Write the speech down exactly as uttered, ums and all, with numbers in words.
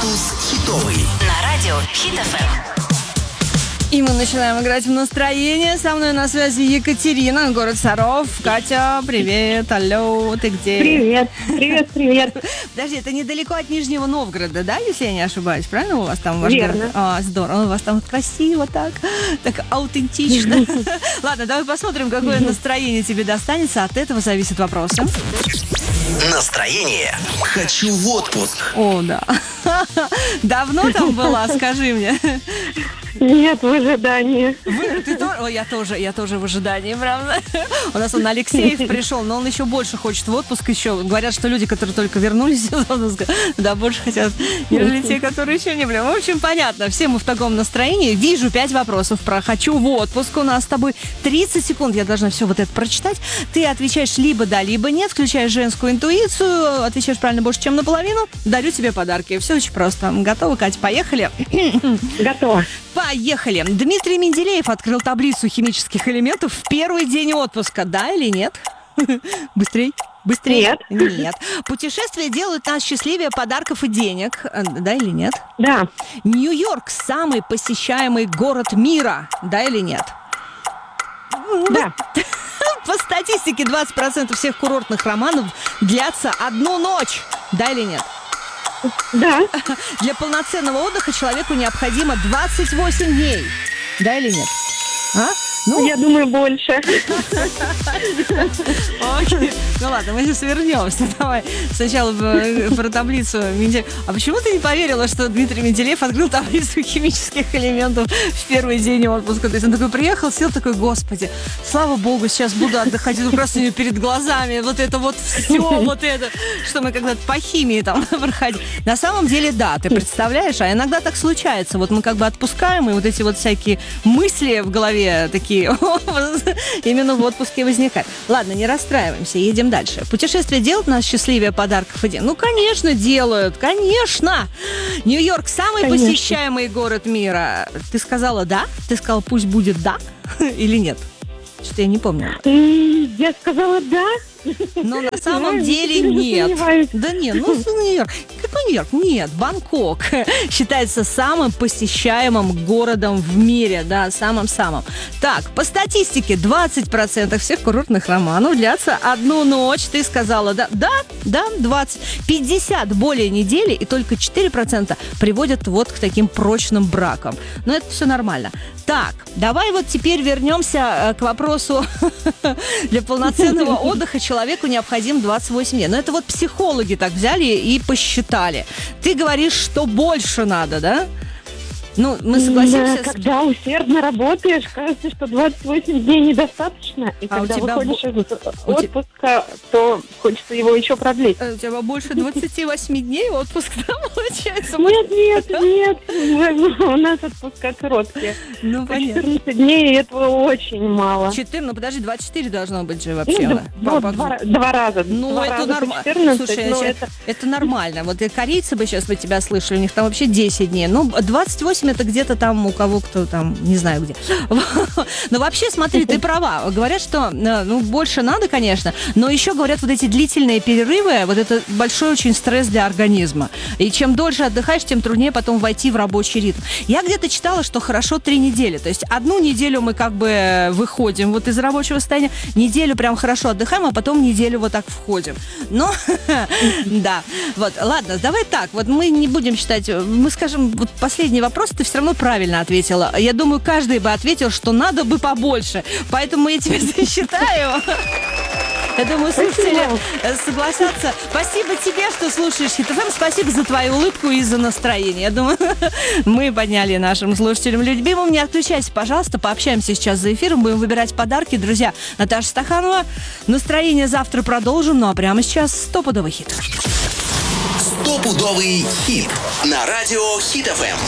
Фокус хитовый. На радио Хит эф эм. И мы начинаем играть в настроение. Со мной на связи Екатерина, город Саров. Катя, привет, алло, ты где? Привет, привет, привет. Подожди, это недалеко от Нижнего Новгорода, да, если я не ошибаюсь? Правильно у вас там ваш Верно. город? А, здорово, у вас там красиво так, так аутентично. Ладно, давай посмотрим, какое настроение тебе достанется. От этого зависит вопрос. Настроение. Хочу в отпуск. О, да. Давно там была, скажи мне. Нет, в ожидании. Вы, ты тоже? Ой, я тоже, я тоже в ожидании, правда. У нас он Алексеев пришел, но он еще больше хочет в отпуск еще. Говорят, что люди, которые только вернулись из отпуска, да, больше хотят, нежели те, которые еще не были. В общем, понятно, все мы в таком настроении. Вижу пять вопросов про «хочу в отпуск». У нас с тобой тридцать секунд, я должна все вот это прочитать. Ты отвечаешь либо да, либо нет, включаешь женскую интуицию, отвечаешь правильно больше, чем наполовину, дарю тебе подарки. Все очень просто. Готовы, Катя? Поехали? Готово. Поехали. Дмитрий Менделеев открыл таблицу химических элементов в первый день отпуска. Да или нет? Быстрей. Быстрее. Нет. Нет. Путешествия делают нас счастливее подарков и денег. Да или нет? Да. Нью-Йорк – самый посещаемый город мира. Да или нет? Да. По статистике двадцать процентов всех курортных романов длятся одну ночь. Да или нет? Да. Для полноценного отдыха человеку необходимо двадцать восемь дней. Да или нет? А? Ну, Я думаю, больше. окей. Ну ладно, мы сейчас вернемся. Давай сначала про таблицу Менделеева. А почему ты не поверила, что Дмитрий Менделеев открыл таблицу химических элементов в первый день отпуска? То есть он такой приехал, сел такой: господи, слава богу, сейчас буду отдыхать, и просто у него перед глазами вот это вот все, вот это, что мы когда-то по химии там проходили. На самом деле, да, ты представляешь, а иногда так случается. Вот мы как бы отпускаем, и вот эти вот всякие мысли в голове такие именно в отпуске возникают. Ладно, не расстраиваемся, едем дальше. Путешествия делают нас счастливее подарков и денег? Ну, конечно, делают, конечно. Нью-Йорк – самый Конечно. посещаемый город мира. Ты сказала да? Ты сказала, пусть будет да или нет? Что-то я не помню. М, Я сказала да. Но на самом Ой, деле сильно нет. сомневаюсь. Да нет, ну Нью-Йорк. Какой Нью-Йорк? Нет, Бангкок считается самым посещаемым городом в мире, да, самым-самым. Так, по статистике двадцать процентов всех курортных романов длятся одну ночь. Ты сказала, да, да, да, двадцать. пятьдесят более недели, и только четыре процента приводят вот к таким прочным бракам. Но это все нормально. Так, давай вот теперь вернемся э, к вопросу для полноценного отдыха человеку необходим двадцать восемь дней. Но это вот психологи так взяли и посчитали. Ты говоришь, что больше надо, да? Ну, мы согласимся. Да, когда усердно работаешь, кажется, что двадцать восемь дней недостаточно. И А у когда тебя выходишь бо- из у те- отпуска, то хочется его еще продлить. С... У тебя больше двадцати восьми дней отпуск, да, получается? Нет, нет, нет. Мы- У нас отпуска короткие. Ну, По понятно. четырнадцать дней этого очень мало. четыре, ну подожди, двадцать четыре должно быть же вообще. Ну, да? д- ну, По- два, два раза. Ну, Два это раза по нормально. четырнадцать, Слушай, ну, это... это... это нормально. Вот и корейцы бы сейчас бы тебя слышали, у них там вообще десять дней. Ну, двадцать восемь это где-то там у кого кто там, не знаю где. Но вообще, смотри, ты права. Говорят, что ну, больше надо, конечно, но еще говорят, вот эти длительные перерывы, вот это большой очень стресс для организма. И чем дольше отдыхаешь, тем труднее потом войти в рабочий ритм. Я где-то читала, что хорошо три недели. То есть одну неделю мы как бы выходим вот из рабочего состояния, неделю прям хорошо отдыхаем, а потом неделю вот так входим. Но, да, вот, ладно, давай так, вот мы не будем считать, мы скажем, вот последний вопрос ты все равно правильно ответила. Я думаю, каждый бы ответил, что надо бы побольше, поэтому я тебе засчитаю. Я думаю, слушатели согласятся. Спасибо тебе, что слушаешь Хит эф эм. Спасибо за твою улыбку и за настроение. Я думаю, мы подняли нашим слушателям любимым. Не отключайся, пожалуйста. Пообщаемся сейчас за эфиром. Будем выбирать подарки. Друзья, Наташа Стаханова. Настроение завтра продолжим. Ну а прямо сейчас стопудовый хит. Стопудовый хит на радио Хит эф эм.